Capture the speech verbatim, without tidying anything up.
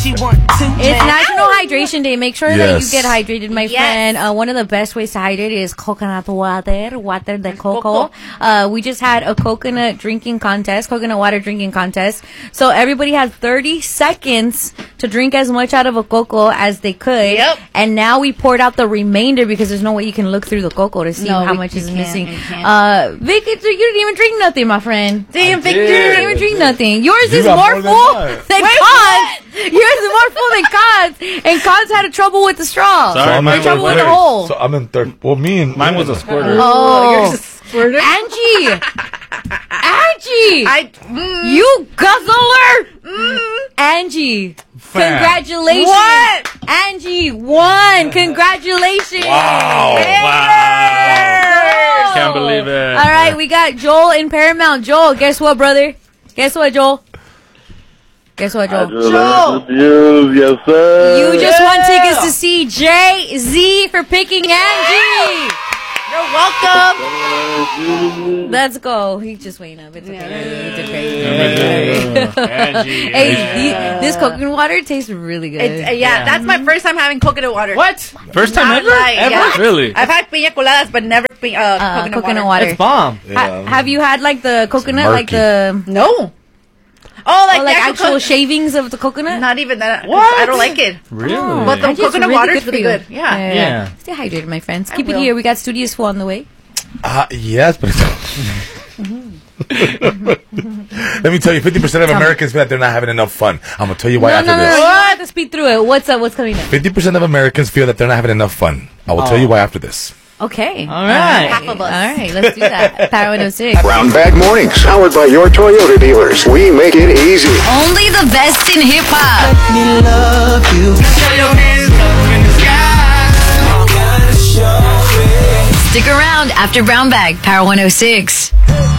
It's National Hydration Day. Make sure Yes. that you get hydrated, my Yes. friend. Uh, one of the best ways to hydrate is coconut water, water de coco. Uh, we just had a coconut drinking contest, coconut water drinking contest. So everybody had thirty seconds to drink as much out of a coco as they could. Yep. And now we poured out the remainder because there's no way you can look through the coco to see No, how we- much you is can't, missing. you can't. Uh, Vic, it's- you didn't even drink nothing, my friend. Damn, You Victor. didn't even drink nothing. Yours You is got more more than full mine. than Wait, Cons. Yours is more full than Cons. And Cons had a trouble with the straw. Sorry, I'm mine in was trouble with the third. hole. So I'm in third. Well, me and Mine was a squirter. Oh, Yours is squirter. Angie. Angie. I. Mm, you guzzler. Angie. Fam. Congratulations. What? Angie won. Congratulations. Wow. Wow. Can't believe it. All right, we got Joel in Paramount. Joel, guess what, brother? Guess what, Joel? Guess what, Joel? Joel. You, yes, sir. You just won tickets to see Jay Z for picking Angie. You're welcome. Let's go. He's just waiting up. It's okay. You did great. Angie. Hey, the- this coconut water tastes really good. It's, uh, yeah, that's my first time having coconut water. What? First time Not ever? like- Ever? yeah. Really? I've had piña coladas, but never pi- uh, uh, coconut, coconut water. water. It's bomb. Ha- have you had like the coconut, like murky. the No. Oh, like, oh, like the actual co- shavings of the coconut? Not even that. 'cause What? I don't like it. Really? But the Actually, it's coconut really water is good for pretty you. good. Yeah. Yeah. Stay hydrated, my friends. I Keep it will. here. We got Studios Full on the way. Uh, yes, but it's let me tell you, fifty percent of Americans feel that they're not having enough fun. I'm gonna tell you why No, after no, no, no. this. You don't have to speed through it. What's up? What's coming up? fifty percent of Americans feel that they're not having enough fun. I will tell you why after this. Okay. All right. Half of us. All right. Let's do that. Power one oh six. Brown Bag Mornings, powered by your Toyota dealers. We make it easy. Only the best in hip hop. Stick around after Brown Bag, Power one oh six.